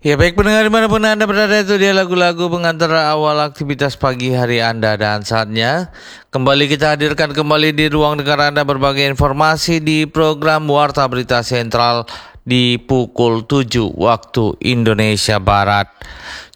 Ya baik pendengar dimanapun Anda berada, itu dia lagu-lagu pengantar awal aktivitas pagi hari Anda. Dan saatnya kembali kita hadirkan kembali di ruang dengar Anda berbagai informasi di program Warta Berita Sentral di pukul 7 waktu Indonesia Barat.